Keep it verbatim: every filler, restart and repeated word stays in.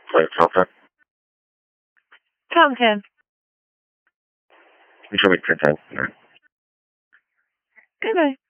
Sorry, Falcon. Falcon. You should wait for time. Good night.